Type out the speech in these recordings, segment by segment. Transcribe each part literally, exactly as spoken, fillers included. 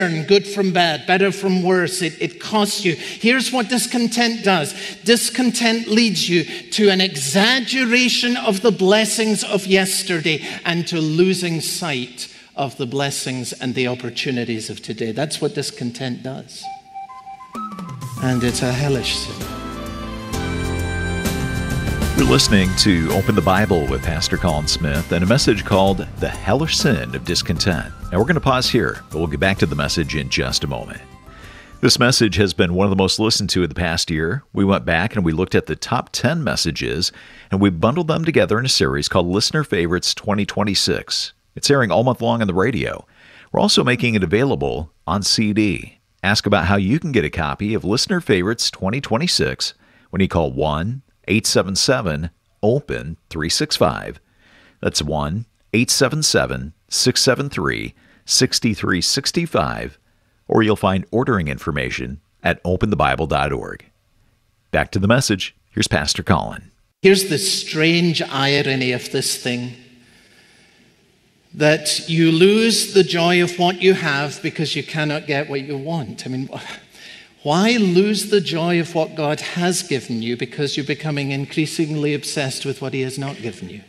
good from bad, better from worse. It, it costs you. Here's what discontent does. Discontent leads you to an exaggeration of the blessings of yesterday and to losing sight of the blessings and the opportunities of today. That's what discontent does. And it's a hellish sin. You're listening to Open the Bible with Pastor Colin Smith and a message called The Hellish Sin of Discontent. Now we're going to pause here, but we'll get back to the message in just a moment. This message has been one of the most listened to in the past year. We went back and we looked at the top ten messages, and we bundled them together in a series called Listener Favorites twenty twenty-six. It's airing all month long on the radio. We're also making it available on C D. Ask about how you can get a copy of Listener Favorites twenty twenty-six when you call one eight seven seven, open three six five. That's one eight seven seven, six seven three, six three six five, or you'll find ordering information at open the bible dot org. Back to the message. Here's Pastor Colin. Here's the strange irony of this thing, that you lose the joy of what you have because you cannot get what you want. I mean, why lose the joy of what God has given you because you're becoming increasingly obsessed with what He has not given you?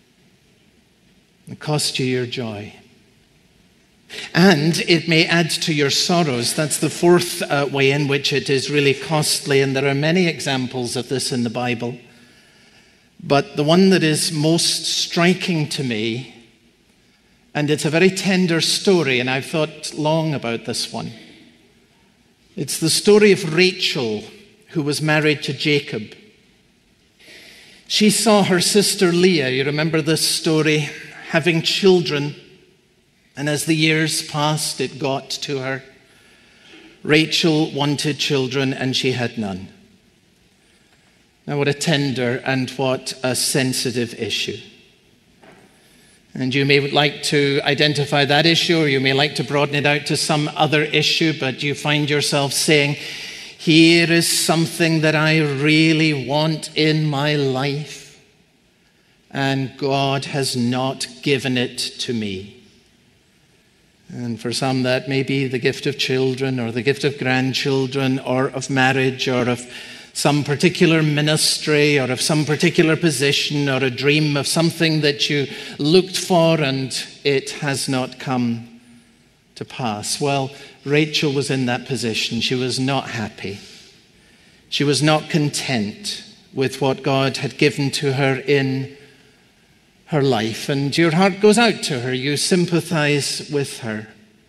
It costs you your joy. And it may add to your sorrows. That's the fourth uh, way in which it is really costly, and there are many examples of this in the Bible. But the one that is most striking to me, and it's a very tender story, and I've thought long about this one. It's the story of Rachel, who was married to Jacob. She saw her sister Leah, you remember this story, having children, and as the years passed, it got to her. Rachel wanted children, and she had none. Now, what a tender and what a sensitive issue. And you may like to identify that issue, or you may like to broaden it out to some other issue, but you find yourself saying, here is something that I really want in my life, and God has not given it to me. And for some, that may be the gift of children, or the gift of grandchildren, or of marriage, or of some particular ministry, or of some particular position, or a dream of something that you looked for and it has not come to pass. Well, Rachel was in that position. She was not happy. She was not content with what God had given to her in her life. And your heart goes out to her. You sympathize with her.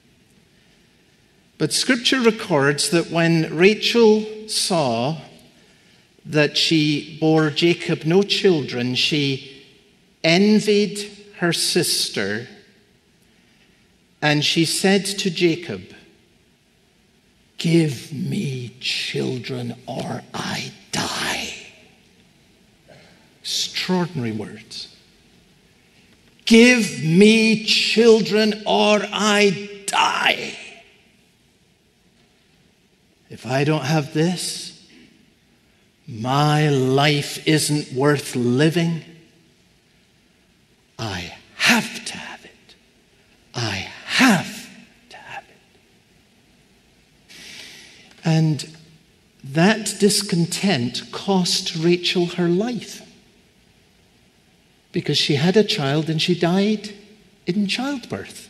But Scripture records that when Rachel saw that she bore Jacob no children, she envied her sister, and she said to Jacob, give me children or I die. Extraordinary words. Give me children or I die. If I don't have this, my life isn't worth living. I have to have it. I have to have it. And that discontent cost Rachel her life, because she had a child and she died in childbirth.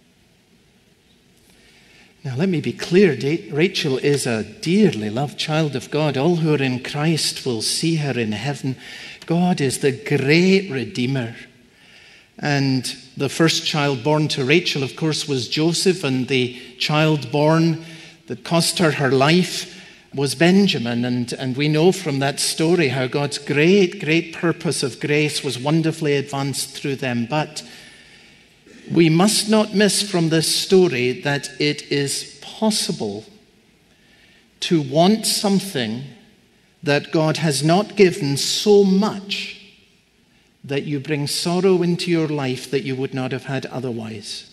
Now, let me be clear, Rachel is a dearly loved child of God. All who are in Christ will see her in heaven. God is the great Redeemer. And the first child born to Rachel, of course, was Joseph, and the child born that cost her her life was Benjamin. And, and we know from that story how God's great, great purpose of grace was wonderfully advanced through them. But we must not miss from this story that it is possible to want something that God has not given so much that you bring sorrow into your life that you would not have had otherwise.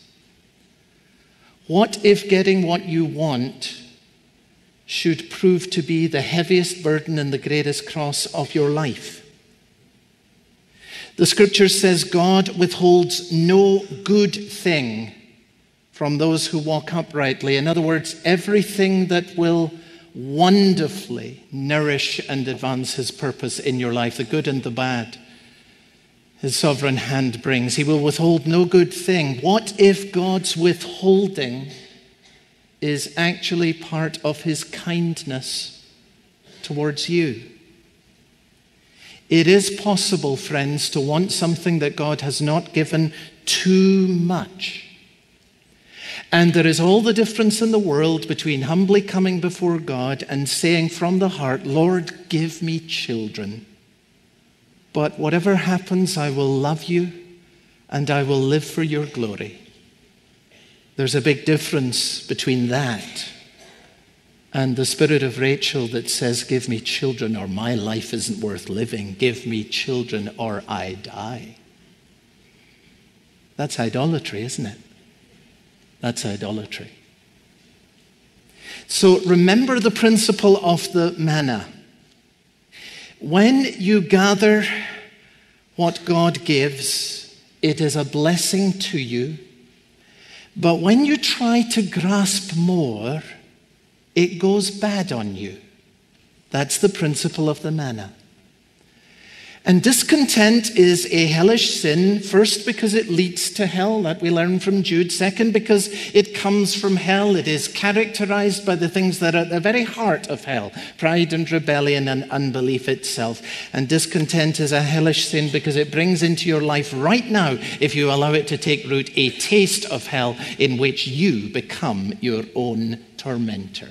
What if getting what you want should prove to be the heaviest burden and the greatest cross of your life? The Scripture says God withholds no good thing from those who walk uprightly. In other words, everything that will wonderfully nourish and advance his purpose in your life, the good and the bad, his sovereign hand brings. He will withhold no good thing. What if God's withholding is actually part of his kindness towards you? It is possible, friends, to want something that God has not given too much. And there is all the difference in the world between humbly coming before God and saying from the heart, Lord, give me children. But whatever happens, I will love you and I will live for your glory. There's a big difference between that and the spirit of Rachel that says, give me children or my life isn't worth living. Give me children or I die. That's idolatry, isn't it? That's idolatry. So remember the principle of the manna. When you gather what God gives, it is a blessing to you. But when you try to grasp more, it goes bad on you. That's the principle of the manna. And discontent is a hellish sin, first because it leads to hell, that we learn from Jude. Second, because it comes from hell. It is characterized by the things that are at the very heart of hell, pride and rebellion and unbelief itself. And discontent is a hellish sin because it brings into your life right now, if you allow it to take root, a taste of hell in which you become your own tormentor.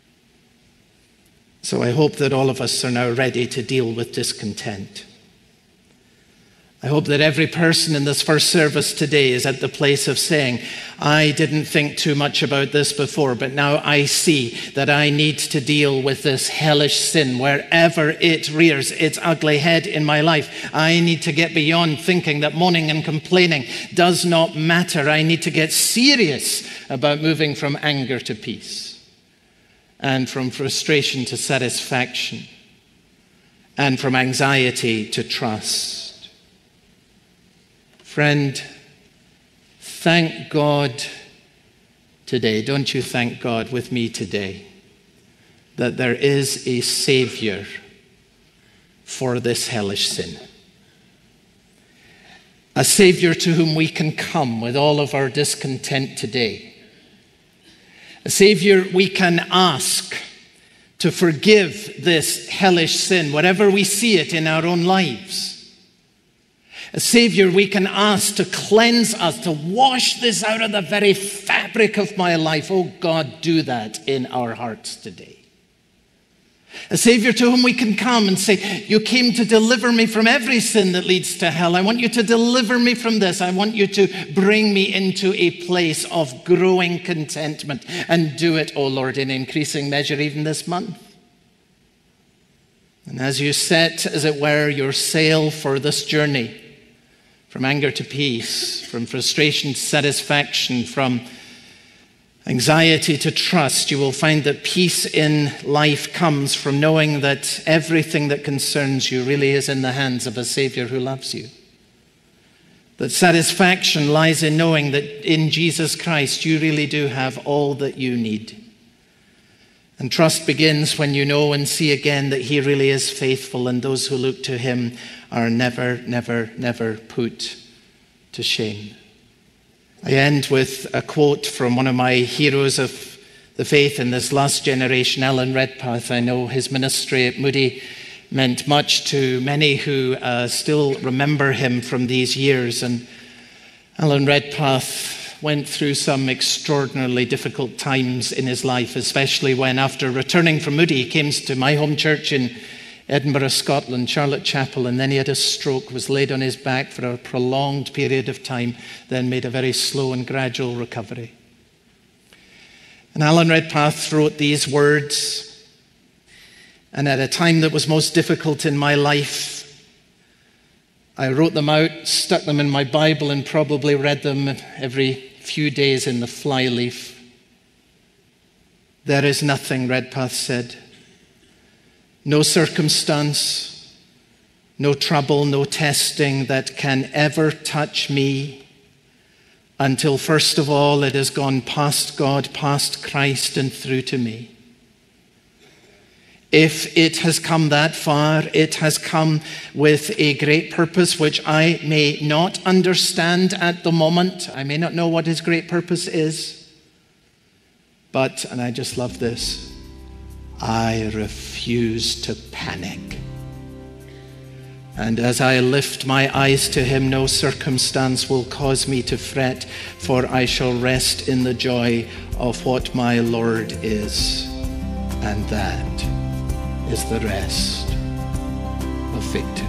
So I hope that all of us are now ready to deal with discontent. I hope that every person in this first service today is at the place of saying, I didn't think too much about this before, but now I see that I need to deal with this hellish sin wherever it rears its ugly head in my life. I need to get beyond thinking that moaning and complaining does not matter. I need to get serious about moving from anger to peace, and from frustration to satisfaction, and from anxiety to trust. Friend, thank God today, don't you thank God with me today, that there is a Savior for this hellish sin. A Savior to whom we can come with all of our discontent today. A Savior we can ask to forgive this hellish sin, wherever we see it in our own lives. A Savior we can ask to cleanse us, to wash this out of the very fabric of my life. Oh God, do that in our hearts today. A Savior to whom we can come and say, you came to deliver me from every sin that leads to hell. I want you to deliver me from this. I want you to bring me into a place of growing contentment. And do it, oh Lord, in increasing measure even this month. And as you set, as it were, your sail for this journey, from anger to peace, from frustration to satisfaction, from anxiety to trust, you will find that peace in life comes from knowing that everything that concerns you really is in the hands of a Savior who loves you. That satisfaction lies in knowing that in Jesus Christ you really do have all that you need. And trust begins when you know and see again that he really is faithful, and those who look to him are never, never, never put to shame. I end with a quote from one of my heroes of the faith in this last generation, Alan Redpath. I know his ministry at Moody meant much to many who uh, still remember him from these years. And Alan Redpath went through some extraordinarily difficult times in his life, especially when, after returning from Moody, he came to my home church in Edinburgh, Scotland, Charlotte Chapel, and then he had a stroke, was laid on his back for a prolonged period of time, then made a very slow and gradual recovery. And Alan Redpath wrote these words, and at a time that was most difficult in my life, I wrote them out, stuck them in my Bible, and probably read them every few days in the flyleaf. There is nothing, Redpath said, no circumstance, no trouble, no testing that can ever touch me until first of all it has gone past God, past Christ, and through to me. If it has come that far, it has come with a great purpose which I may not understand at the moment. I may not know what his great purpose is. But, and I just love this, I refuse to panic. And as I lift my eyes to him, no circumstance will cause me to fret, for I shall rest in the joy of what my Lord is. And that is the rest of victory.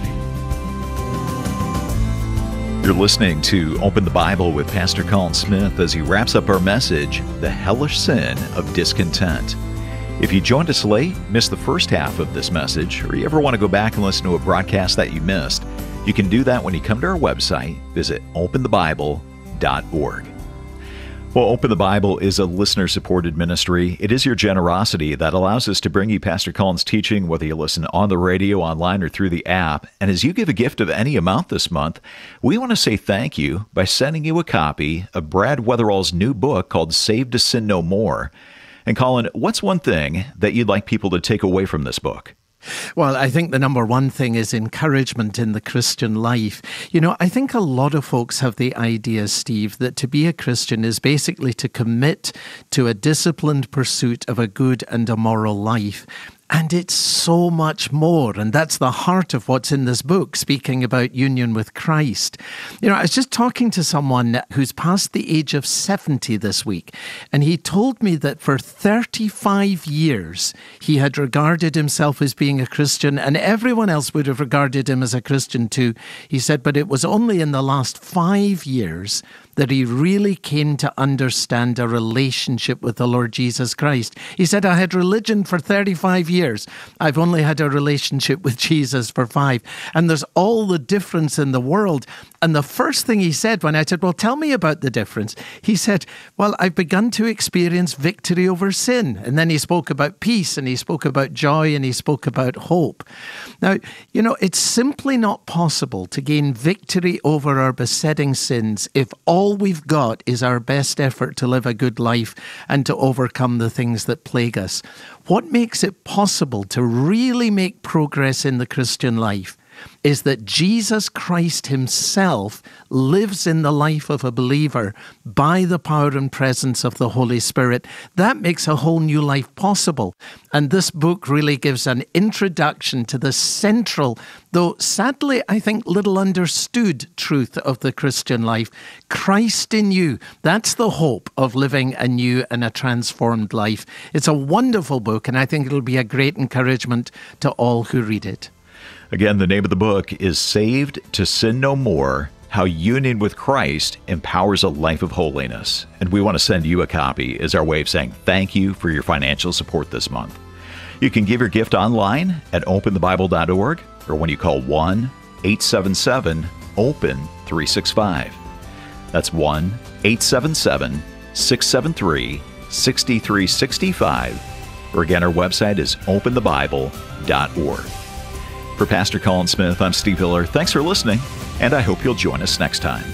You're listening to Open the Bible with Pastor Colin Smith as he wraps up our message, The Hellish Sin of Discontent. If you joined us late, missed the first half of this message, or you ever want to go back and listen to a broadcast that you missed, you can do that when you come to our website. Visit open the bible dot org. Well, Open the Bible is a listener-supported ministry. It is your generosity that allows us to bring you Pastor Colin's teaching, whether you listen on the radio, online, or through the app. And as you give a gift of any amount this month, we want to say thank you by sending you a copy of Brad Weatherall's new book called Saved to Sin No More. And Colin, what's one thing that you'd like people to take away from this book? Well, I think the number one thing is encouragement in the Christian life. You know, I think a lot of folks have the idea, Steve, that to be a Christian is basically to commit to a disciplined pursuit of a good and a moral life. And it's so much more. And that's the heart of what's in this book, speaking about union with Christ. You know, I was just talking to someone who's past the age of seventy this week, and he told me that for thirty-five years, he had regarded himself as being a Christian, and everyone else would have regarded him as a Christian too. He said, but it was only in the last five years that he really came to understand a relationship with the Lord Jesus Christ. He said, I had religion for thirty-five years. I've only had a relationship with Jesus for five. And there's all the difference in the world. And the first thing he said when I said, well, tell me about the difference, he said, well, I've begun to experience victory over sin. And then he spoke about peace, and he spoke about joy, and he spoke about hope. Now, you know, it's simply not possible to gain victory over our besetting sins if all we've got is our best effort to live a good life and to overcome the things that plague us. What makes it possible to really make progress in the Christian life is that Jesus Christ himself lives in the life of a believer by the power and presence of the Holy Spirit. That makes a whole new life possible. And this book really gives an introduction to the central, though sadly, I think, little understood truth of the Christian life. Christ in you. That's the hope of living a new and a transformed life. It's a wonderful book, and I think it'll be a great encouragement to all who read it. Again, the name of the book is Saved to Sin No More, How Union with Christ Empowers a Life of Holiness. And we want to send you a copy as our way of saying thank you for your financial support this month. You can give your gift online at open the bible dot org or when you call one eight seven seven open three six five. That's one eight seven seven six seven three six three six five. Or again, our website is open the bible dot org. For Pastor Colin Smith, I'm Steve Hiller. Thanks for listening, and I hope you'll join us next time.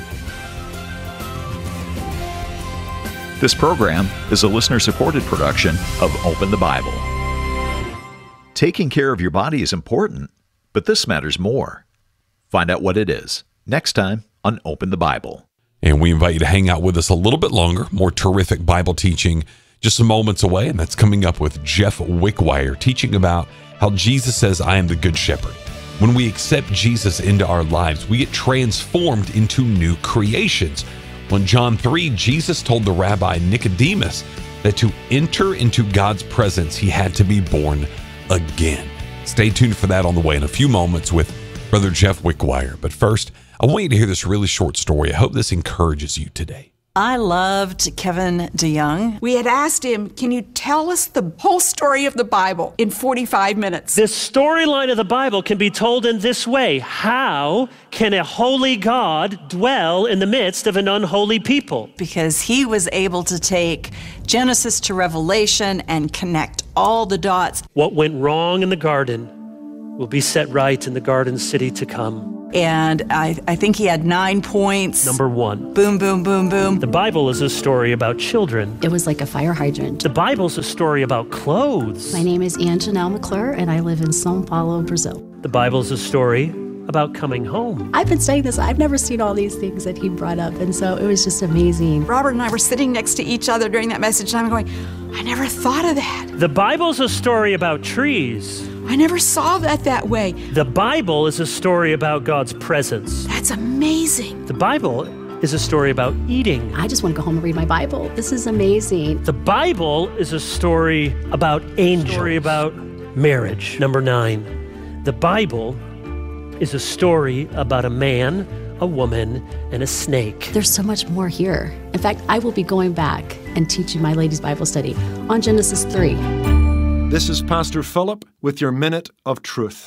This program is a listener-supported production of Open the Bible. Taking care of your body is important, but this matters more. Find out what it is next time on Open the Bible. And we invite you to hang out with us a little bit longer. More terrific Bible teaching just some moments away, and that's coming up with Jeff Wickwire, teaching about how Jesus says, I am the good shepherd. When we accept Jesus into our lives, we get transformed into new creations. In John three, Jesus told the rabbi Nicodemus that to enter into God's presence, he had to be born again. Stay tuned for that on the way in a few moments with Brother Jeff Wickwire. But first, I want you to hear this really short story. I hope this encourages you today. I loved Kevin DeYoung. We had asked him, can you tell us the whole story of the Bible in forty-five minutes? The storyline of the Bible can be told in this way. How can a holy God dwell in the midst of an unholy people? Because he was able to take Genesis to Revelation and connect all the dots. What went wrong in the garden will be set right in the garden city to come. And I, I think he had nine points. Number one. Boom, boom, boom, boom. The Bible is a story about children. It was like a fire hydrant. The Bible's a story about clothes. My name is Anne Janelle McClure, and I live in São Paulo, Brazil. The Bible's a story about coming home. I've been studying this. I've never seen all these things that he brought up, and so it was just amazing. Robert and I were sitting next to each other during that message, and I'm going, I never thought of that. The Bible's a story about trees. I never saw that that way. The Bible is a story about God's presence. That's amazing. The Bible is a story about eating. I just want to go home and read my Bible. This is amazing. The Bible is a story about angels. Story about marriage. Number nine. The Bible is a story about a man, a woman, and a snake. There's so much more here. In fact, I will be going back and teaching my ladies' Bible study on Genesis three. This is Pastor Philip with your Minute of Truth.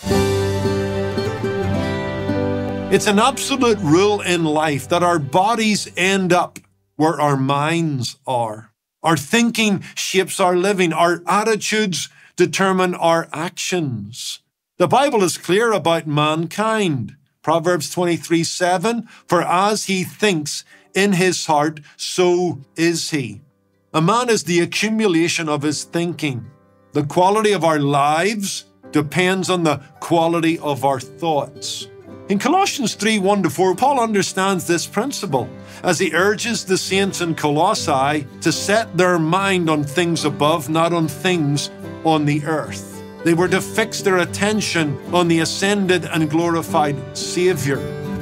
It's an absolute rule in life that our bodies end up where our minds are. Our thinking shapes our living. Our attitudes determine our actions. The Bible is clear about mankind. Proverbs twenty-three seven, for as he thinks in his heart, so is he. A man is the accumulation of his thinking. The quality of our lives depends on the quality of our thoughts. In Colossians three one to four, Paul understands this principle as he urges the saints in Colossae to set their mind on things above, not on things on the earth. They were to fix their attention on the ascended and glorified Savior.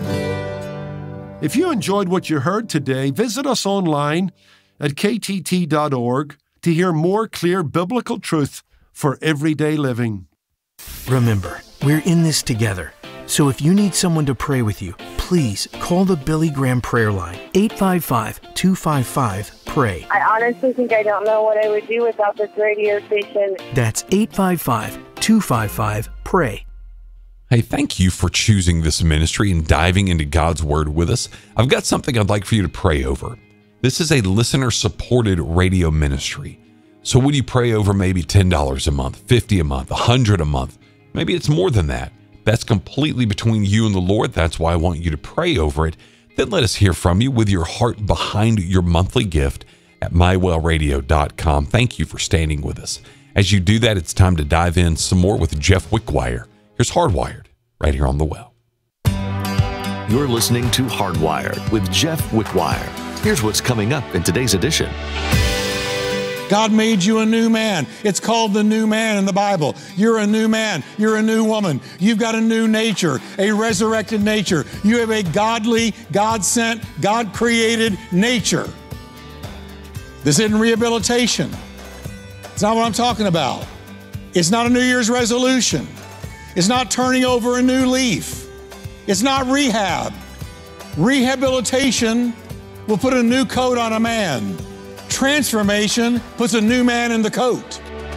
If you enjoyed what you heard today, visit us online at k t t dot org to hear more clear biblical truth for everyday living. Remember, we're in this together. So if you need someone to pray with you, please call the Billy Graham prayer line, eight five five, two five five, pray. I honestly think I don't know what I would do without this radio station. That's eight five five, two five five, pray. Hey, thank you for choosing this ministry and diving into God's Word with us. I've got something I'd like for you to pray over. This is a listener-supported radio ministry. So would you pray over maybe ten dollars a month, fifty dollars a month, one hundred dollars a month? Maybe it's more than that. That's completely between you and the Lord. That's why I want you to pray over it. Then let us hear from you with your heart behind your monthly gift at my well radio dot com. Thank you for standing with us. As you do that, it's time to dive in some more with Jeff Wickwire. Here's Hardwired, right here on The Well. You're listening to Hardwired with Jeff Wickwire. Here's what's coming up in today's edition. God made you a new man. It's called the new man in the Bible. You're a new man. You're a new woman. You've got a new nature, a resurrected nature. You have a godly, God-sent, God-created nature. This isn't rehabilitation. It's not what I'm talking about. It's not a New Year's resolution. It's not turning over a new leaf. It's not rehab. Rehabilitation will put a new coat on a man. Transformation puts a new man in the coat.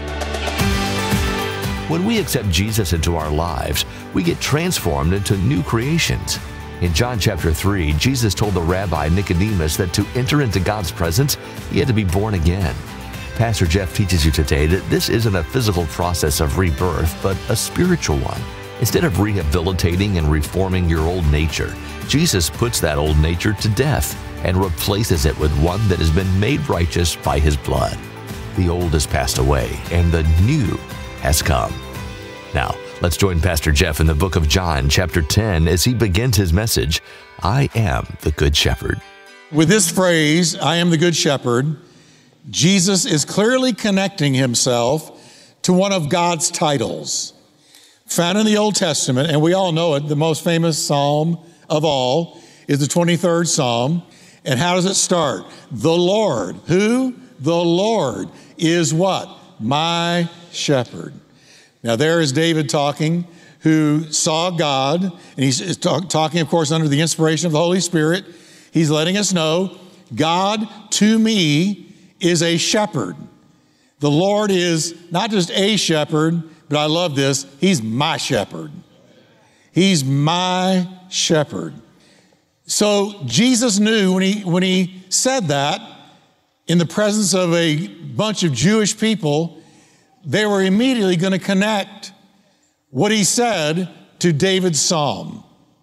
When we accept Jesus into our lives, we get transformed into new creations. In John chapter three, Jesus told the rabbi Nicodemus that to enter into God's presence, he had to be born again. Pastor Jeff teaches you today that this isn't a physical process of rebirth, but a spiritual one. Instead of rehabilitating and reforming your old nature, Jesus puts that old nature to death and replaces it with one that has been made righteous by his blood. The old has passed away, and the new has come. Now, let's join Pastor Jeff in the book of John, chapter ten, as he begins his message, I am the Good Shepherd. With this phrase, I am the Good Shepherd, Jesus is clearly connecting himself to one of God's titles, found in the Old Testament, and we all know it. The most famous psalm of all is the twenty-third Psalm. And how does it start? The Lord. Who? The Lord is what? My shepherd. Now there is David talking, who saw God, and he's talk, talking, of course, under the inspiration of the Holy Spirit. He's letting us know, God to me is a shepherd. The Lord is not just a shepherd, but I love this, he's my shepherd. He's my shepherd. So Jesus knew when he, when he said that, in the presence of a bunch of Jewish people, they were immediately going to connect what he said to David's psalm.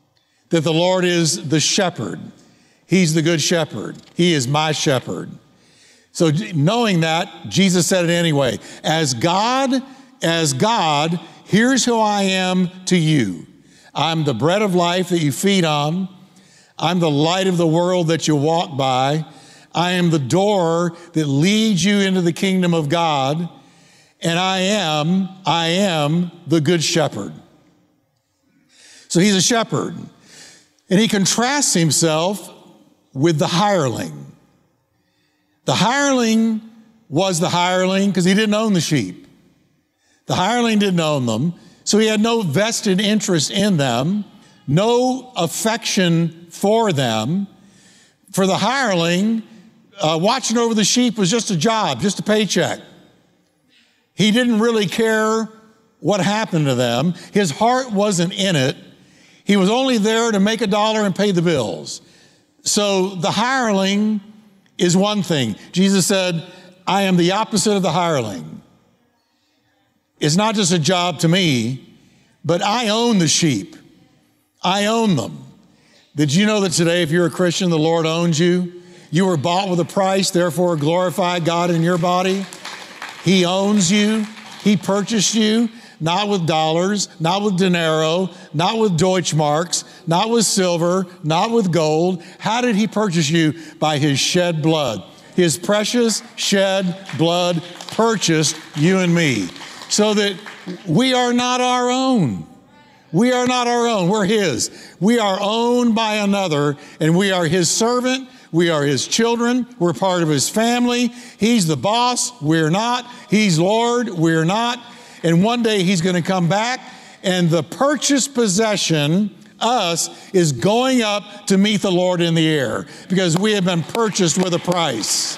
that the Lord is the shepherd. He's the good shepherd. He is my shepherd. So knowing that, Jesus said it anyway. As God, as God, here's who I am to you. I'm the bread of life that you feed on. I'm the light of the world that you walk by. I am the door that leads you into the kingdom of God. And I am, I am the good shepherd. So he's a shepherd. And he contrasts himself with the hireling. The hireling was the hireling because he didn't own the sheep. The hireling didn't own them, so he had no vested interest in them, no affection for them. For the hireling, uh, watching over the sheep was just a job, just a paycheck. He didn't really care what happened to them. His heart wasn't in it. He was only there to make a dollar and pay the bills. So the hireling is one thing. Jesus said, I am the opposite of the hireling. It's not just a job to me, but I own the sheep. I own them. Did you know that today, if you're a Christian, the Lord owns you? You were bought with a price, therefore glorify God in your body. He owns you. He purchased you, not with dollars, not with dinero, not with Deutschmarks, not with silver, not with gold. How did he purchase you? By his shed blood. His precious shed blood purchased you and me, so that we are not our own. We are not our own. We're his. We are owned by another, and we are his servant. We are his children. We're part of his family. He's the boss. We're not. He's Lord. We're not. And one day he's going to come back, and the purchased possession, us, is going up to meet the Lord in the air, because we have been purchased with a price.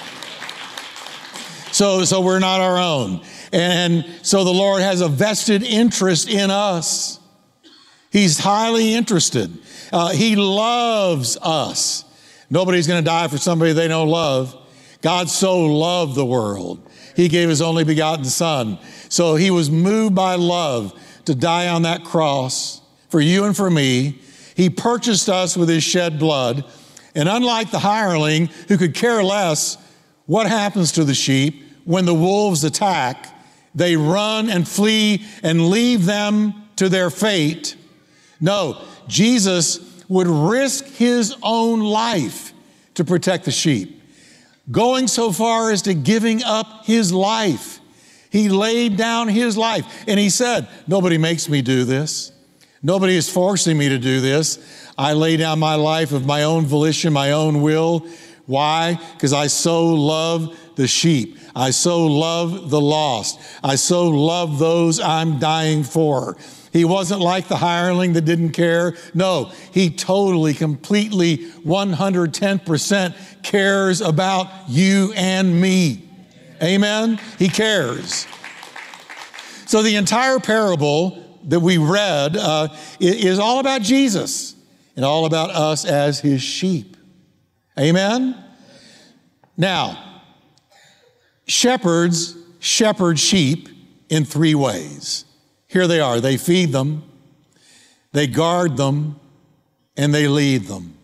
So, so we're not our own. And so the Lord has a vested interest in us. He's highly interested. Uh, he loves us. Nobody's going to die for somebody they don't love. God so loved the world. He gave his only begotten Son. So he was moved by love to die on that cross for you and for me. He purchased us with his shed blood. And unlike the hireling, who could care less what happens to the sheep, when the wolves attack, they run and flee and leave them to their fate. No, Jesus would risk his own life to protect the sheep, going so far as to giving up his life. He laid down his life, and he said, nobody makes me do this. Nobody is forcing me to do this. I lay down my life of my own volition, my own will. Why? Because I so love the sheep. I so love the lost. I so love those I'm dying for. He wasn't like the hireling that didn't care. No, he totally, completely, one hundred ten percent cares about you and me. Amen? He cares. So the entire parable that we read uh, is all about Jesus and all about us as his sheep. Amen? Now, shepherds shepherd sheep in three ways. Here they are. They feed them, they guard them, and they lead them.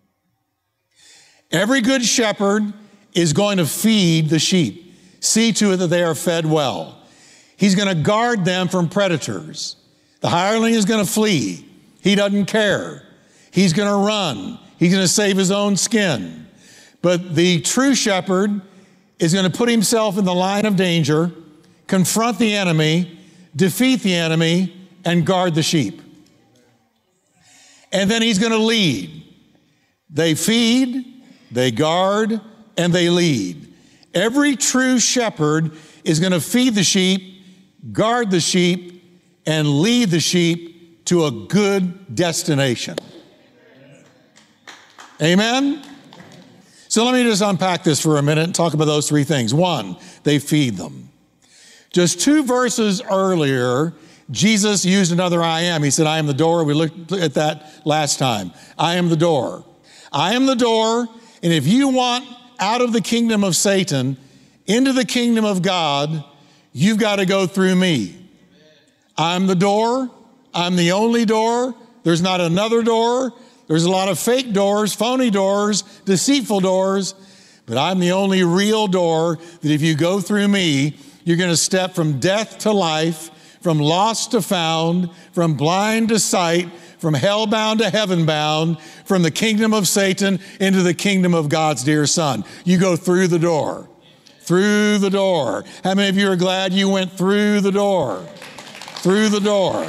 Every good shepherd is going to feed the sheep, see to it that they are fed well. He's going to guard them from predators. The hireling is going to flee. He doesn't care. He's going to run. He's going to save his own skin. But the true shepherd is going to put himself in the line of danger, confront the enemy, defeat the enemy, and guard the sheep. And then he's going to lead. They feed, they guard, and they lead. Every true shepherd is going to feed the sheep, guard the sheep, and lead the sheep to a good destination. Amen? So let me just unpack this for a minute and talk about those three things. One, they feed them. Just two verses earlier, Jesus used another I am. He said, I am the door. We looked at that last time. I am the door. I am the door, and if you want out of the kingdom of Satan into the kingdom of God, you've got to go through me. I'm the door. I'm the only door. There's not another door. There's a lot of fake doors, phony doors, deceitful doors, but I'm the only real door that if you go through me, you're going to step from death to life, from lost to found, from blind to sight, from hell-bound to heaven-bound, from the kingdom of Satan into the kingdom of God's dear Son. You go through the door, through the door. How many of you are glad you went through the door? Through the door.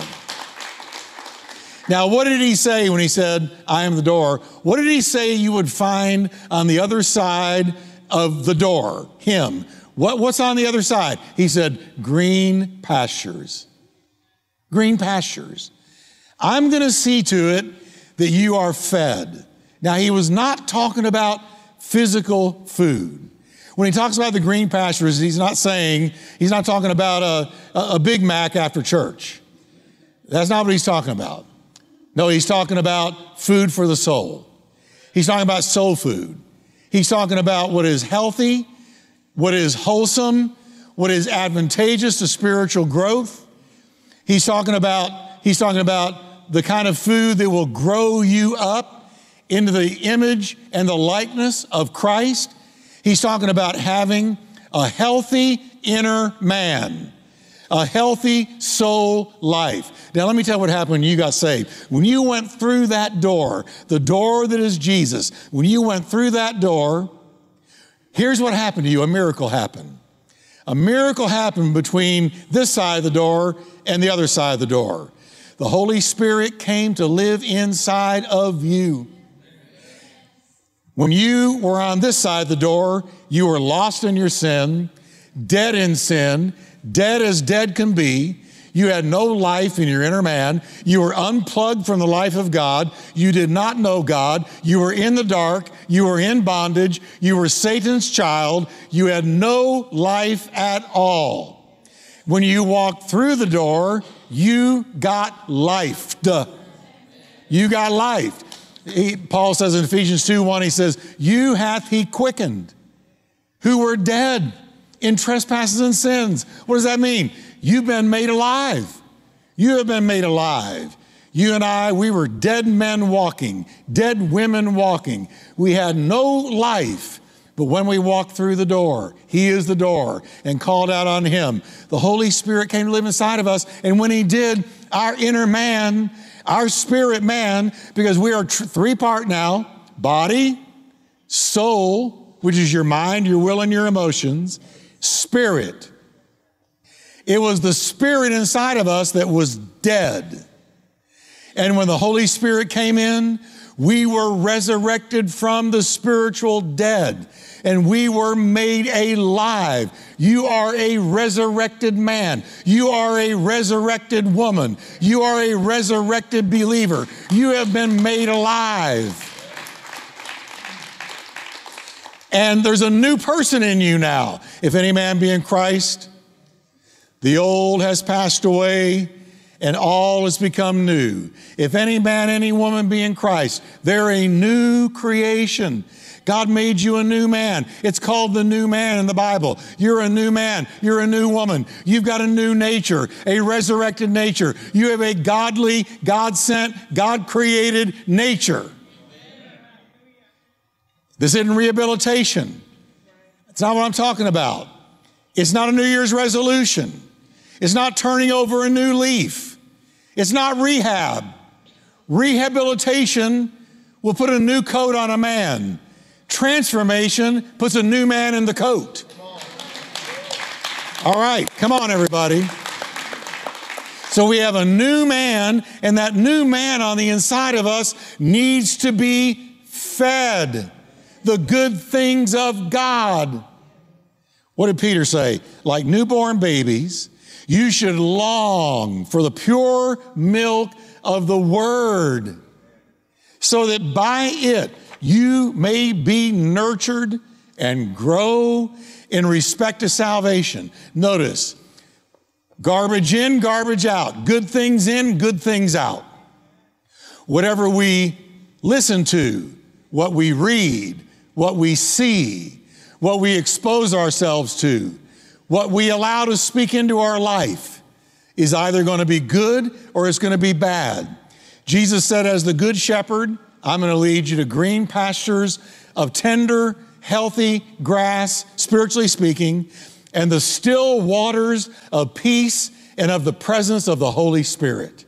Now, what did he say when he said, I am the door? What did he say you would find on the other side of the door? Him. What, what's on the other side? He said, green pastures. Green pastures. I'm going to see to it that you are fed. Now, he was not talking about physical food. When he talks about the green pastures, he's not saying, he's not talking about a, a Big Mac after church. That's not what he's talking about. No, he's talking about food for the soul. He's talking about soul food. He's talking about what is healthy, what is wholesome, what is advantageous to spiritual growth. He's talking about, he's talking about the kind of food that will grow you up into the image and the likeness of Christ. He's talking about having a healthy inner man, a healthy soul life. Now, let me tell you what happened when you got saved. When you went through that door, the door that is Jesus, when you went through that door, here's what happened to you. A miracle happened. A miracle happened between this side of the door and the other side of the door. The Holy Spirit came to live inside of you. When you were on this side of the door, you were lost in your sin, dead in sin, dead as dead can be. You had no life in your inner man. You were unplugged from the life of God. You did not know God. You were in the dark. You were in bondage. You were Satan's child. You had no life at all. When you walked through the door, you got life. Duh. You got life. He, Paul says in Ephesians two one, he says, you hath he quickened who were dead in trespasses and sins. What does that mean? You've been made alive. You have been made alive. You and I, we were dead men walking, dead women walking. We had no life. But when we walked through the door, he is the door, and called out on him, the Holy Spirit came to live inside of us. And when he did, our inner man, our spirit man, because we are tr- three part now, body, soul, which is your mind, your will, and your emotions, spirit. It was the spirit inside of us that was dead. And when the Holy Spirit came in, we were resurrected from the spiritual dead, and we were made alive. You are a resurrected man. You are a resurrected woman. You are a resurrected believer. You have been made alive. And there's a new person in you now. If any man be in Christ, the old has passed away, and all has become new. If any man, any woman be in Christ, they're a new creation. God made you a new man. It's called the new man in the Bible. You're a new man. You're a new woman. You've got a new nature, a resurrected nature. You have a godly, God-sent, God-created nature. This isn't rehabilitation. That's not what I'm talking about. It's not a New Year's resolution. It's not turning over a new leaf. It's not rehab. Rehabilitation will put a new coat on a man. Transformation puts a new man in the coat. All right, come on, everybody. So we have a new man, and that new man on the inside of us needs to be fed the good things of God. What did Peter say? Like newborn babies, you should long for the pure milk of the Word, so that by it you may be nurtured and grow in respect to salvation. Notice, garbage in, garbage out. Good things in, good things out. Whatever we listen to, what we read, what we see, what we expose ourselves to, what we allow to speak into our life is either going to be good or it's going to be bad. Jesus said, as the good shepherd, I'm going to lead you to green pastures of tender, healthy grass, spiritually speaking, and the still waters of peace and of the presence of the Holy Spirit.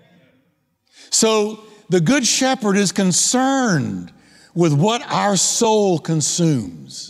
So the Good Shepherd is concerned with what our soul consumes.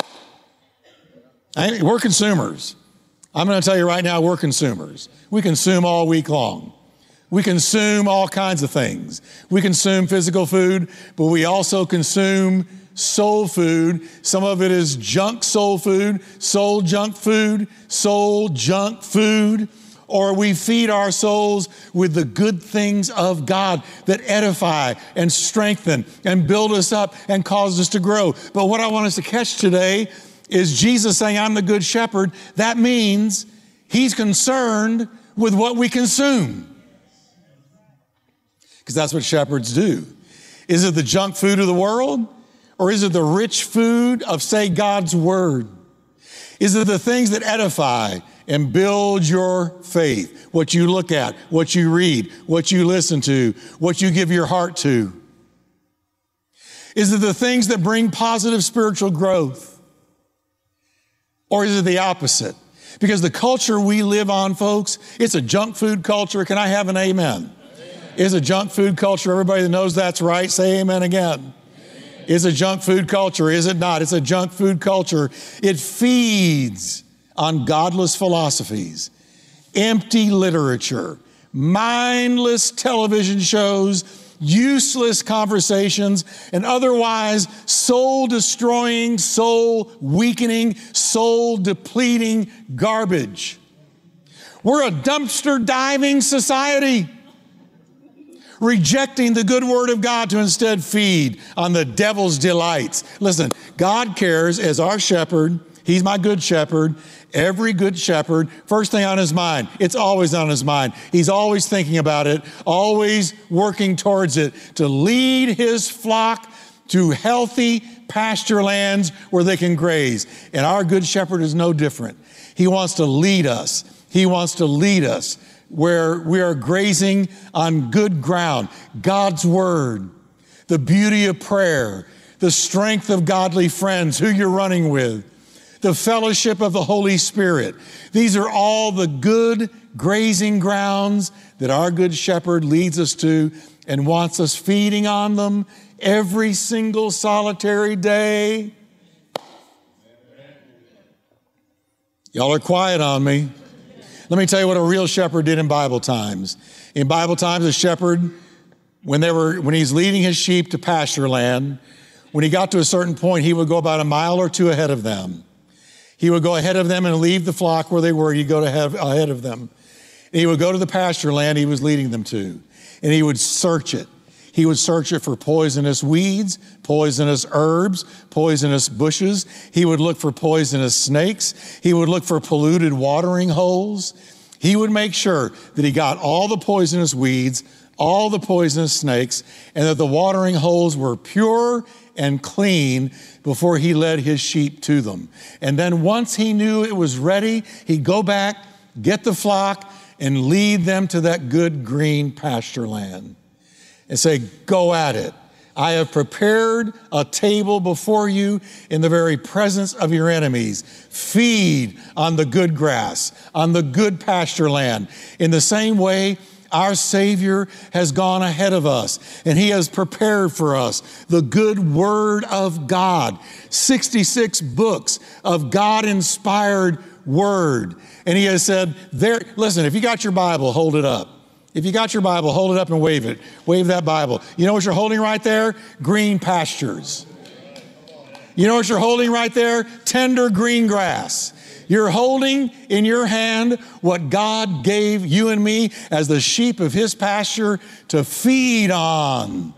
I, we're consumers. I'm going to tell you right now, we're consumers. We consume all week long. We consume all kinds of things. We consume physical food, but we also consume soul food. Some of it is junk soul food, soul junk food, soul junk food. Or we feed our souls with the good things of God that edify and strengthen and build us up and cause us to grow. But what I want us to catch today is Jesus saying, I'm the good shepherd. That means he's concerned with what we consume. Because that's what shepherds do. Is it the junk food of the world? Or is it the rich food of, say, God's word? Is it the things that edify and build your faith? What you look at, what you read, what you listen to, what you give your heart to? Is it the things that bring positive spiritual growth? Or is it the opposite? Because the culture we live on, folks, it's a junk food culture. Can I have an amen? It's a junk food culture. Everybody that knows that's right, say amen again. It's a junk food culture, is it not? It's a junk food culture. It feeds on godless philosophies, empty literature, mindless television shows, useless conversations, and otherwise soul-destroying, soul-weakening, soul-depleting garbage. We're a dumpster-diving society, rejecting the good word of God to instead feed on the devil's delights. Listen, God cares as our shepherd. He's my good shepherd. Every good shepherd, first thing on his mind, it's always on his mind. He's always thinking about it, always working towards it to lead his flock to healthy pasture lands where they can graze. And our good shepherd is no different. He wants to lead us. He wants to lead us where we are grazing on good ground, God's word, the beauty of prayer, the strength of godly friends, who you're running with, the fellowship of the Holy Spirit. These are all the good grazing grounds that our good shepherd leads us to and wants us feeding on them every single solitary day. Y'all are quiet on me. Let me tell you what a real shepherd did in Bible times. In Bible times, a shepherd, when they were, when he's leading his sheep to pasture land, when he got to a certain point, he would go about a mile or two ahead of them. He would go ahead of them and leave the flock where they were. He'd go to have, ahead of them. And he would go to the pasture land he was leading them to. And he would search it. He would search it for poisonous weeds, poisonous herbs, poisonous bushes. He would look for poisonous snakes. He would look for polluted watering holes. He would make sure that he got all the poisonous weeds, all the poisonous snakes, and that the watering holes were pure and clean before he led his sheep to them. And then once he knew it was ready, he'd go back, get the flock, and lead them to that good green pasture land. And say, go at it. I have prepared a table before you in the very presence of your enemies. Feed on the good grass, on the good pasture land. In the same way, our Savior has gone ahead of us, and he has prepared for us the good word of God. sixty-six books of God-inspired word. And he has said, there, listen, if you got your Bible, hold it up. If you got your Bible, hold it up and wave it. Wave that Bible. You know what you're holding right there? Green pastures. You know what you're holding right there? Tender green grass. You're holding in your hand what God gave you and me as the sheep of his pasture to feed on.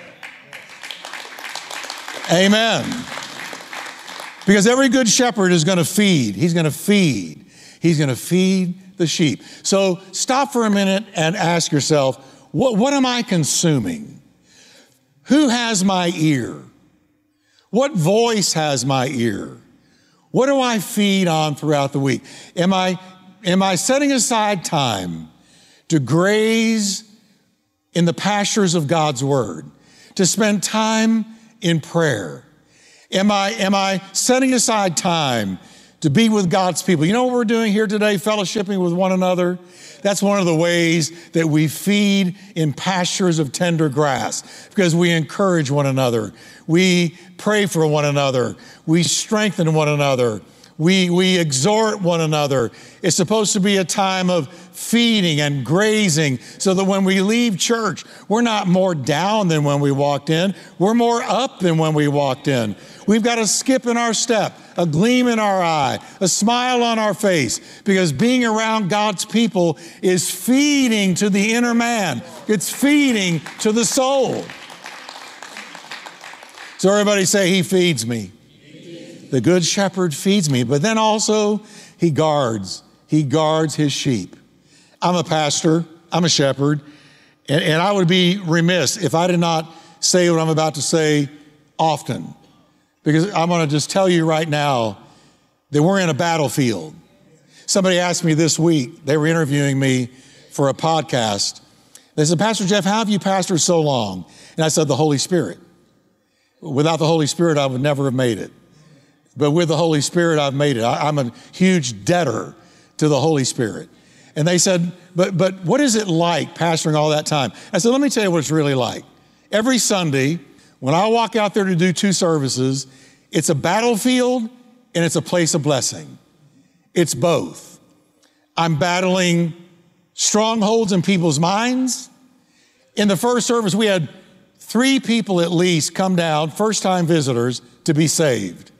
Amen. Because every good shepherd is going to feed. He's going to feed. He's going to feed the sheep. So stop for a minute and ask yourself, what, what am I consuming? Who has my ear? What voice has my ear? What do I feed on throughout the week? Am I, am I setting aside time to graze in the pastures of God's word, to spend time in prayer? Am I, am I setting aside time to be with God's people? You know what we're doing here today, fellowshipping with one another? That's one of the ways that we feed in pastures of tender grass, because we encourage one another. We pray for one another. We strengthen one another. We, we exhort one another. It's supposed to be a time of feeding and grazing so that when we leave church, we're not more down than when we walked in. We're more up than when we walked in. We've got a skip in our step, a gleam in our eye, a smile on our face, because being around God's people is feeding to the inner man. It's feeding to the soul. So everybody say, He feeds me. The Good Shepherd feeds me, but then also He guards. He guards His sheep. I'm a pastor. I'm a shepherd. And, and I would be remiss if I did not say what I'm about to say often, because I'm going to just tell you right now that we're in a battlefield. Somebody asked me this week, they were interviewing me for a podcast. They said, Pastor Jeff, how have you pastored so long? And I said, the Holy Spirit. Without the Holy Spirit, I would never have made it. But with the Holy Spirit, I've made it. I, I'm a huge debtor to the Holy Spirit. And they said, but, but what is it like pastoring all that time? I said, let me tell you what it's really like. Every Sunday, when I walk out there to do two services, it's a battlefield and it's a place of blessing. It's both. I'm battling strongholds in people's minds. In the first service, we had three people at least come down, first-time visitors, to be saved.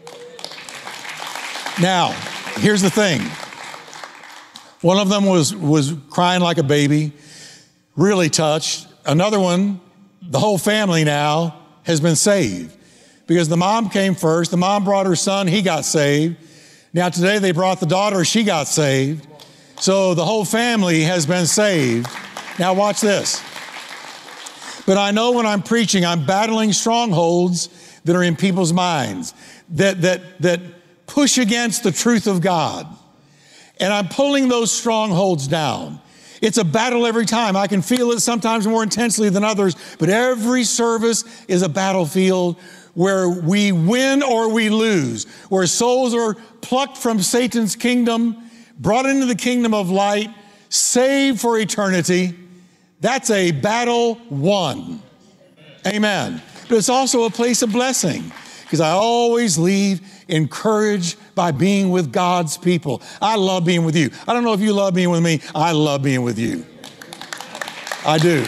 Now, here's the thing. One of them was, was crying like a baby, really touched. Another one, the whole family now has been saved because the mom came first. The mom brought her son. He got saved. Now today they brought the daughter. She got saved. So the whole family has been saved. Now watch this. But I know when I'm preaching, I'm battling strongholds that are in people's minds that, that, that push against the truth of God. And I'm pulling those strongholds down. It's a battle every time. I can feel it sometimes more intensely than others, but every service is a battlefield where we win or we lose, where souls are plucked from Satan's kingdom, brought into the kingdom of light, saved for eternity. That's a battle won. Amen. But it's also a place of blessing, because I always leave encouraged by being with God's people. I love being with you. I don't know if you love being with me. I love being with you. I do.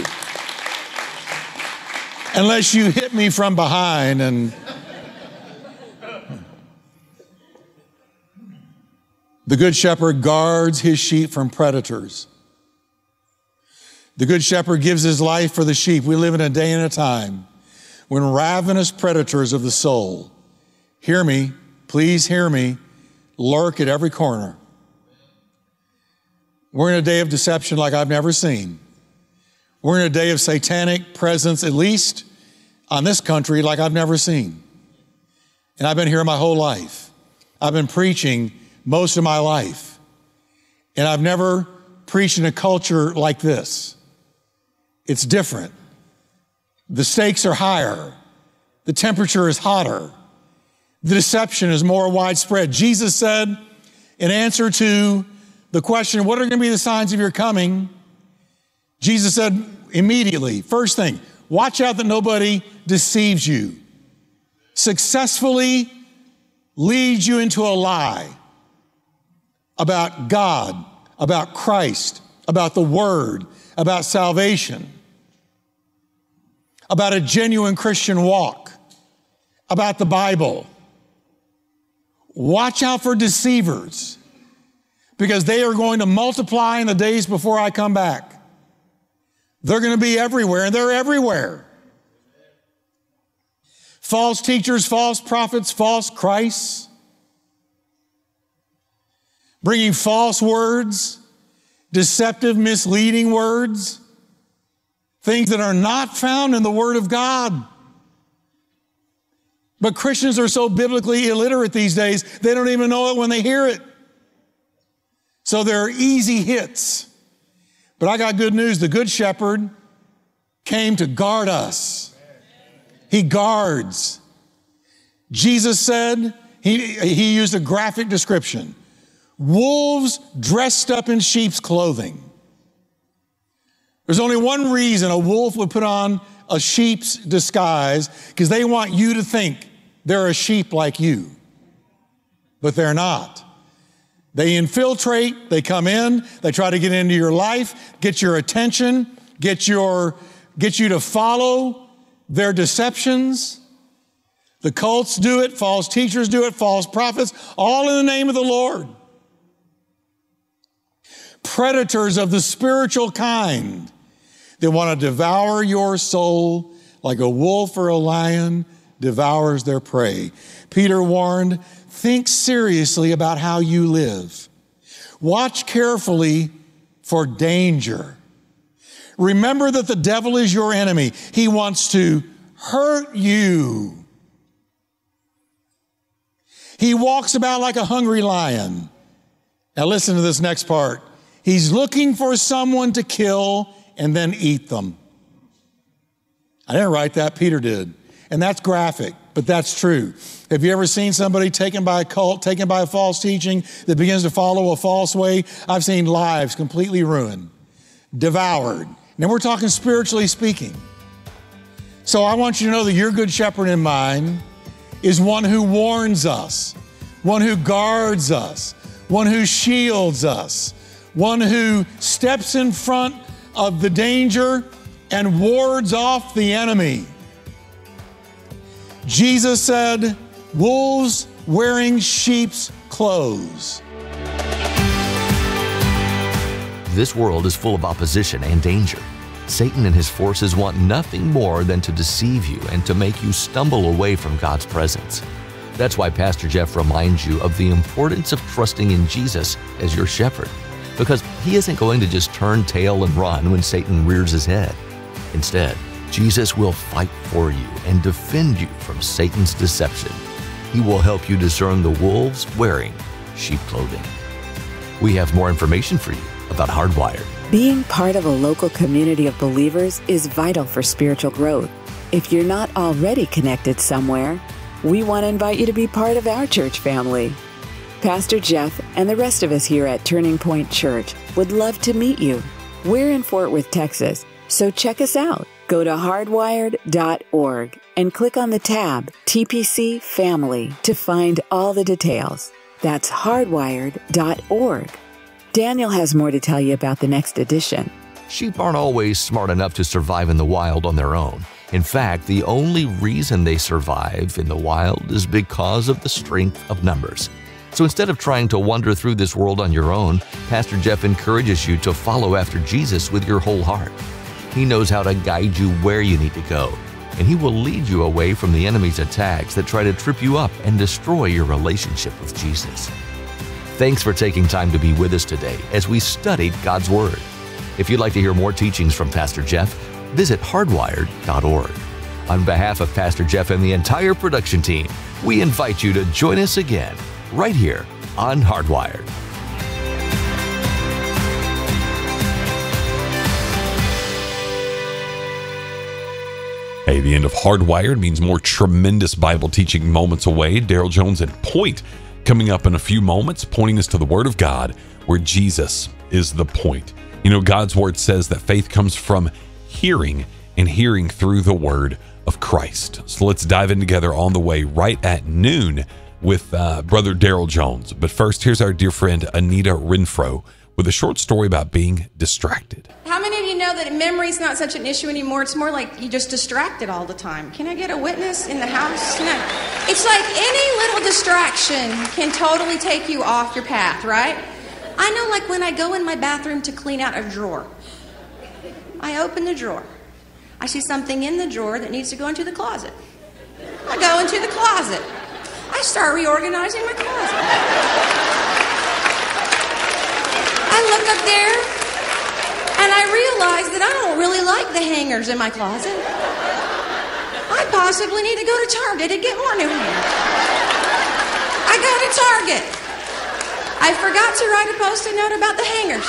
Unless you hit me from behind and... The Good Shepherd guards his sheep from predators. The Good Shepherd gives his life for the sheep. We live in a day and a time when ravenous predators of the soul, hear me, please hear me, lurk at every corner. We're in a day of deception like I've never seen. We're in a day of satanic presence, at least on this country, like I've never seen. And I've been here my whole life. I've been preaching most of my life. And I've never preached in a culture like this. It's different. The stakes are higher. The temperature is hotter. The deception is more widespread. Jesus said, in answer to the question, what are going to be the signs of your coming? Jesus said immediately, first thing, watch out that nobody deceives you, successfully leads you into a lie about God, about Christ, about the Word, about salvation, about a genuine Christian walk, about the Bible. Watch out for deceivers, because they are going to multiply in the days before I come back. They're going to be everywhere, and they're everywhere. False teachers, false prophets, false Christs, bringing false words, deceptive, misleading words, things that are not found in the Word of God. But Christians are so biblically illiterate these days, they don't even know it when they hear it. So they're easy hits. But I got good news. The Good Shepherd came to guard us. He guards. Jesus said, he, he used a graphic description, wolves dressed up in sheep's clothing. There's only one reason a wolf would put on a sheep's disguise, because they want you to think they're a sheep like you. But they're not. They infiltrate, they come in, they try to get into your life, get your attention, get your, get you to follow their deceptions. The cults do it, false teachers do it, false prophets, all in the name of the Lord. Predators of the spiritual kind. They want to devour your soul like a wolf or a lion devours their prey. Peter warned, think seriously about how you live. Watch carefully for danger. Remember that the devil is your enemy. He wants to hurt you. He walks about like a hungry lion. Now listen to this next part. He's looking for someone to kill and then eat them. I didn't write that, Peter did. And that's graphic, but that's true. Have you ever seen somebody taken by a cult, taken by a false teaching that begins to follow a false way? I've seen lives completely ruined, devoured. Now we're talking spiritually speaking. So I want you to know that your good shepherd in mind is one who warns us, one who guards us, one who shields us, one who steps in front of the danger and wards off the enemy. Jesus said, wolves wearing sheep's clothes. This world is full of opposition and danger. Satan and his forces want nothing more than to deceive you and to make you stumble away from God's presence. That's why Pastor Jeff reminds you of the importance of trusting in Jesus as your shepherd, because he isn't going to just turn tail and run when Satan rears his head. Instead, Jesus will fight for you and defend you from Satan's deception. He will help you discern the wolves wearing sheep clothing. We have more information for you about Hardwired. Being part of a local community of believers is vital for spiritual growth. If you're not already connected somewhere, we want to invite you to be part of our church family. Pastor Jeff and the rest of us here at Turning Point Church would love to meet you. We're in Fort Worth, Texas, so check us out. Go to hardwired dot org and click on the tab T P C Family to find all the details. That's hardwired dot org. Daniel has more to tell you about the next edition. Sheep aren't always smart enough to survive in the wild on their own. In fact, the only reason they survive in the wild is because of the strength of numbers. So instead of trying to wander through this world on your own, Pastor Jeff encourages you to follow after Jesus with your whole heart. He knows how to guide you where you need to go, and he will lead you away from the enemy's attacks that try to trip you up and destroy your relationship with Jesus. Thanks for taking time to be with us today as we studied God's Word. If you'd like to hear more teachings from Pastor Jeff, visit hardwired dot org. On behalf of Pastor Jeff and the entire production team, we invite you to join us again right here on Hardwired. Hey, the end of Hardwired means more tremendous Bible teaching moments away. Daryl Jones at Point coming up in a few moments, pointing us to the Word of God, where Jesus is the point. You know, God's Word says that faith comes from hearing, and hearing through the Word of Christ. So let's dive in together on the way right at noon with uh, Brother Daryl Jones. But first, here's our dear friend Anita Renfro with a short story about being distracted. How many of you know that memory's not such an issue anymore? It's more like you're just distracted all the time. Can I get a witness in the house? No. It's like any little distraction can totally take you off your path, right? I know, like when I go in my bathroom to clean out a drawer, I open the drawer. I see something in the drawer that needs to go into the closet. I go into the closet. I start reorganizing my closet. I look up there, and I realize that I don't really like the hangers in my closet. I possibly need to go to Target and get more new hangers. I go to Target. I forgot to write a post-it note about the hangers.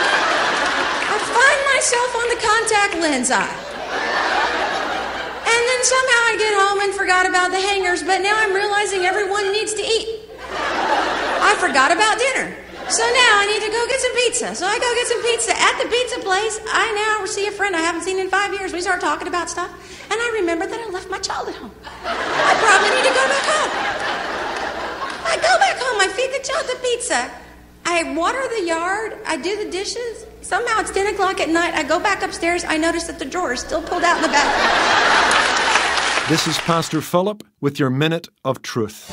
I find myself on the contact lens aisle. And then somehow I get home and forgot about the hangers, but now I'm realizing everyone needs to eat. I forgot about dinner. So now I need to go get some pizza. So I go get some pizza at the pizza place. I now see a friend I haven't seen in five years. We start talking about stuff, and I remember that I left my child at home. I probably need to go back home. I go back home. I feed the child the pizza. I water the yard. I do the dishes. Somehow it's ten o'clock at night. I go back upstairs. I notice that the drawer is still pulled out in the bathroom. This is Pastor Philip with your Minute of Truth.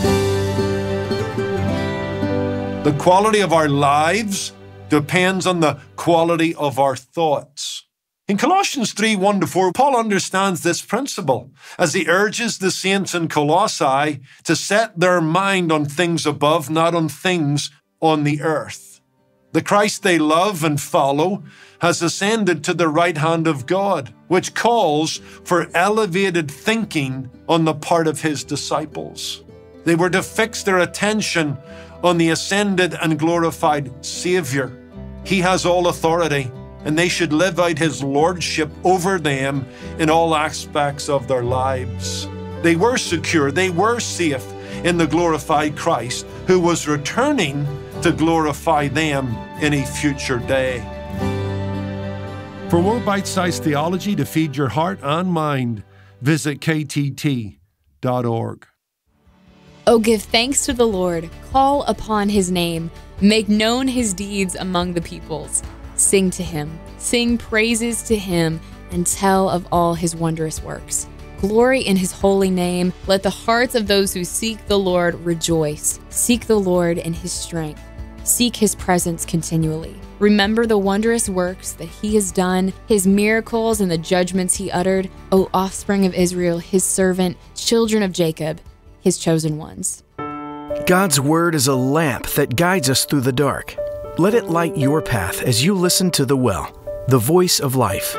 The quality of our lives depends on the quality of our thoughts. In Colossians three, one to four, Paul understands this principle as he urges the saints in Colossae to set their mind on things above, not on things on the earth. The Christ they love and follow has ascended to the right hand of God, which calls for elevated thinking on the part of his disciples. They were to fix their attention on the ascended and glorified Savior. He has all authority, and they should live out his lordship over them in all aspects of their lives. They were secure, they were safe in the glorified Christ, who was returning to glorify them in a future day. For more bite-sized theology to feed your heart and mind, visit k t t dot org. Oh, give thanks to the Lord, call upon his name, make known his deeds among the peoples. Sing to him, sing praises to him, and tell of all his wondrous works. Glory in his holy name. Let the hearts of those who seek the Lord rejoice. Seek the Lord in his strength. Seek his presence continually. Remember the wondrous works that he has done, his miracles and the judgments he uttered, O offspring of Israel, his servant, children of Jacob, his chosen ones. God's word is a lamp that guides us through the dark. Let it light your path as you listen to The Well, the voice of life.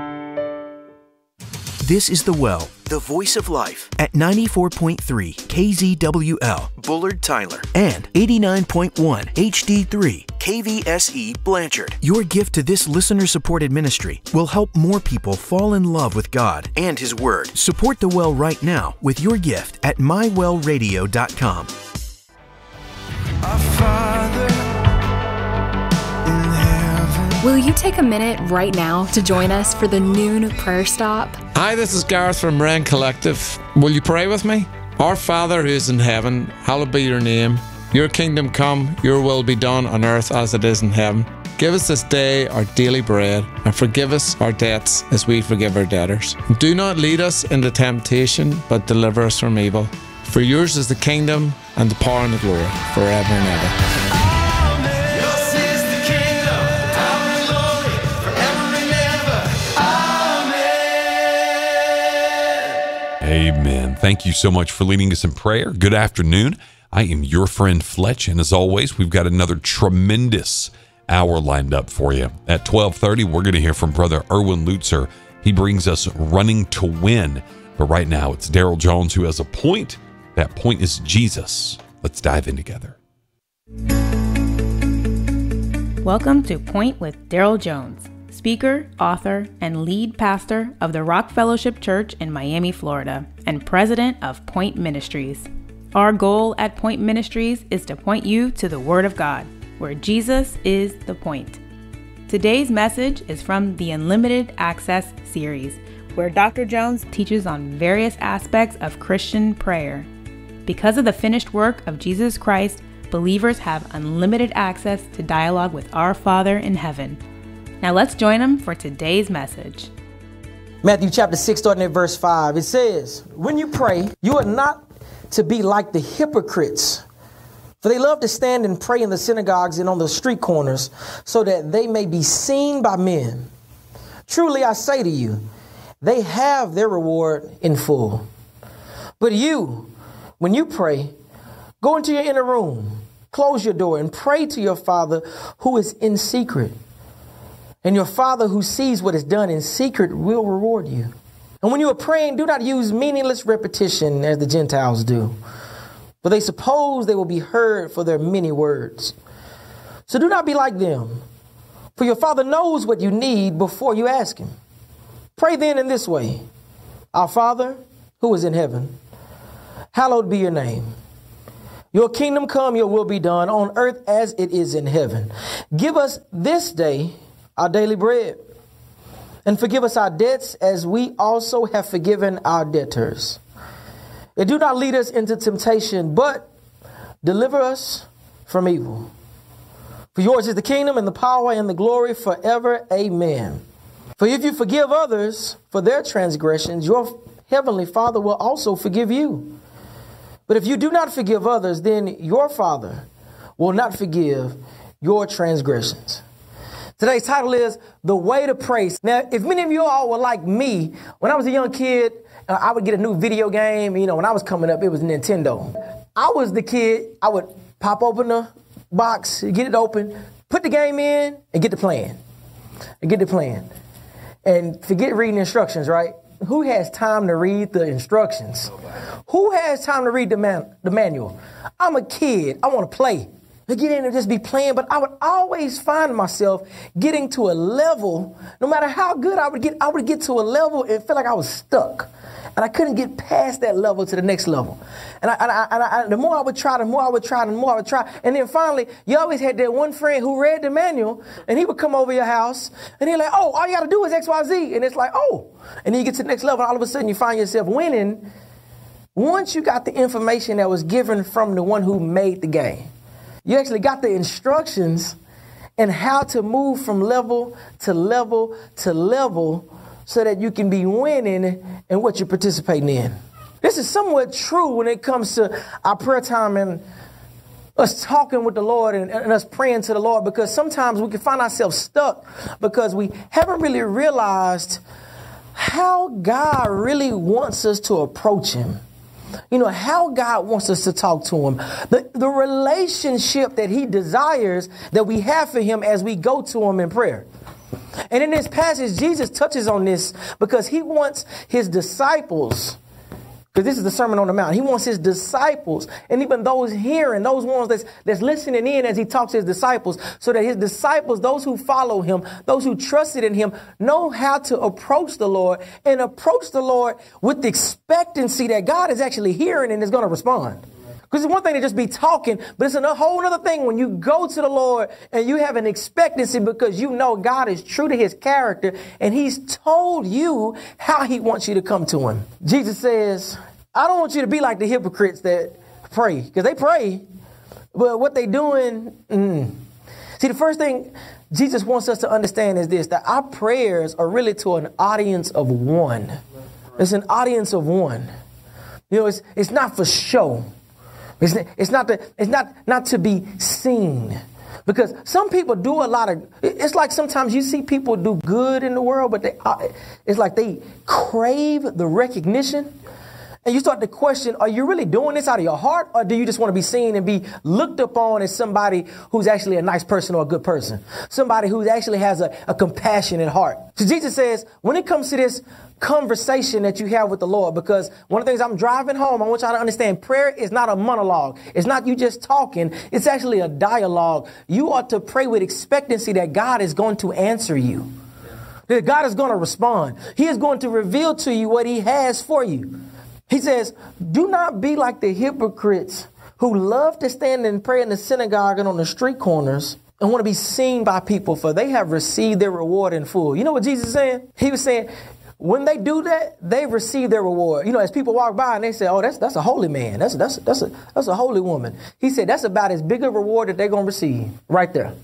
This is The Well, the voice of life, at ninety-four point three K Z W L, Bullard, Tyler, and eighty-nine point one H D three K V S E, Blanchard. Your gift to this listener-supported ministry will help more people fall in love with God and His Word. Support The Well right now with your gift at my well radio dot com. Our Father, will you take a minute right now to join us for the noon prayer stop? Hi, this is Gareth from Wren Collective. Will you pray with me? Our Father who is in heaven, hallowed be your name. Your kingdom come, your will be done on earth as it is in heaven. Give us this day our daily bread, and forgive us our debts as we forgive our debtors. Do not lead us into temptation, but deliver us from evil. For yours is the kingdom, and the power and the glory, forever and ever. Amen. Thank you so much for leading us in prayer. Good afternoon. I am your friend Fletch, and as always, we've got another tremendous hour lined up for you. At twelve thirty, we're going to hear from Brother Erwin Lutzer. He brings us Running to Win. But right now, it's Daryl Jones who has a point. That point is Jesus. Let's dive in together. Welcome to Point with Daryl Jones, speaker, author, and lead pastor of the Rock Fellowship Church in Miami, Florida, and president of Point Ministries. Our goal at Point Ministries is to point you to the Word of God, where Jesus is the point. Today's message is from the Unlimited Access series, where Doctor Jones teaches on various aspects of Christian prayer. Because of the finished work of Jesus Christ, believers have unlimited access to dialogue with our Father in heaven. Now let's join him for today's message. Matthew chapter six, starting at verse five, it says, "When you pray, you are not to be like the hypocrites, for they love to stand and pray in the synagogues and on the street corners, so that they may be seen by men. Truly I say to you, they have their reward in full. But you, when you pray, go into your inner room, close your door, and pray to your Father who is in secret. And your Father who sees what is done in secret will reward you. And when you are praying, do not use meaningless repetition as the Gentiles do, for they suppose they will be heard for their many words. So do not be like them, for your Father knows what you need before you ask him. Pray then in this way: Our Father, who is in heaven, hallowed be your name. Your kingdom come, your will be done on earth as it is in heaven. Give us this day our daily bread, and forgive us our debts as we also have forgiven our debtors. And do not lead us into temptation, but deliver us from evil. For yours is the kingdom and the power and the glory forever. Amen. For if you forgive others for their transgressions, your heavenly Father will also forgive you. But if you do not forgive others, then your Father will not forgive your transgressions. Today's title is The Way to Pray. Now, if many of you all were like me, when I was a young kid, uh, I would get a new video game. You know, when I was coming up, it was Nintendo. I was the kid, I would pop open the box, get it open, put the game in, and get to playing. And get to playing. And forget reading instructions, right? Who has time to read the instructions? Who has time to read the, man, the manual? I'm a kid. I want to play. To get in and just be playing, but I would always find myself getting to a level, no matter how good I would get, I would get to a level and feel like I was stuck. And I couldn't get past that level to the next level. And, I, and, I, and I, the more I would try, the more I would try, the more I would try. And then finally, you always had that one friend who read the manual, and he would come over your house, and he'd like, oh, all you got to do is X, Y, Z. And it's like, oh. And then you get to the next level, and all of a sudden you find yourself winning once you got the information that was given from the one who made the game. You actually got the instructions and how to move from level to level to level so that you can be winning in what you're participating in. This is somewhat true when it comes to our prayer time and us talking with the Lord and, and us praying to the Lord, because sometimes we can find ourselves stuck because we haven't really realized how God really wants us to approach him. You know, how God wants us to talk to him. The, the relationship that he desires that we have for him as we go to him in prayer. And in this passage, Jesus touches on this because he wants his disciples, because this is the Sermon on the Mount, he wants his disciples and even those hearing, those ones that's, that's listening in as he talks to his disciples, so that his disciples, those who follow him, those who trusted in him, know how to approach the Lord and approach the Lord with the expectancy that God is actually hearing and is going to respond. Because it's one thing to just be talking, but it's a whole other thing when you go to the Lord and you have an expectancy because you know God is true to his character and he's told you how he wants you to come to him. Jesus says, I don't want you to be like the hypocrites that pray, because they pray, but what they doing, mm. See, the first thing Jesus wants us to understand is this, that our prayers are really to an audience of one. It's an audience of one. You know, it's, it's not for show. It's, it's not to, it's not, not to be seen, because some people do a lot of, it's like sometimes you see people do good in the world, but they, it's like they crave the recognition. And you start to question, are you really doing this out of your heart, or do you just want to be seen and be looked upon as somebody who's actually a nice person or a good person? Somebody who actually has a, a compassionate heart. So Jesus says, when it comes to this conversation that you have with the Lord, because one of the things I'm driving home, I want y'all to understand, prayer is not a monologue. It's not you just talking. It's actually a dialogue. You ought to pray with expectancy that God is going to answer you. That God is going to respond. He is going to reveal to you what he has for you. He says, do not be like the hypocrites who love to stand and pray in the synagogue and on the street corners and want to be seen by people, for they have received their reward in full. You know what Jesus is saying? He was saying, when they do that, they receive their reward. You know, as people walk by and they say, oh, that's that's a holy man. That's, that's, that's, a, that's a holy woman. He said that's about as big a reward that they're going to receive right there.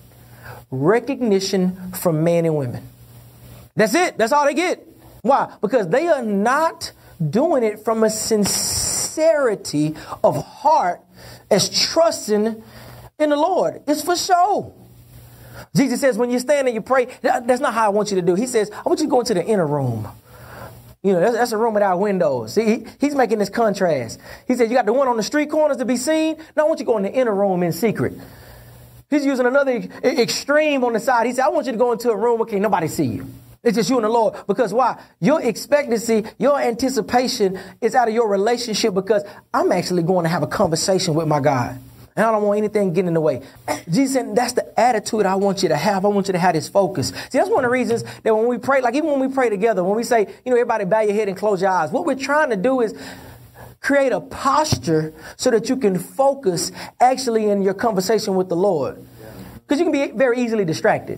Recognition from men and women. That's it. That's all they get. Why? Because they are not doing it from a sincerity of heart as trusting in the Lord. It's for show. Jesus says when you stand and you pray, that's not how I want you to do. He says, I want you to go into the inner room. You know, that's, that's a room without windows. See, he, he's making this contrast. He said, you got the one on the street corners to be seen. Now I want you to go in the inner room in secret. He's using another extreme on the side. He said, I want you to go into a room where can't nobody see you. It's just you and the Lord. Because why? Your expectancy, your anticipation is out of your relationship, because I'm actually going to have a conversation with my God. and I don't want anything getting in the way. Jesus said, that's the attitude I want you to have. I want you to have this focus. See, that's one of the reasons that when we pray, like even when we pray together, when we say, you know, everybody bow your head and close your eyes, what we're trying to do is create a posture so that you can focus actually in your conversation with the Lord. Because you can be very easily distracted.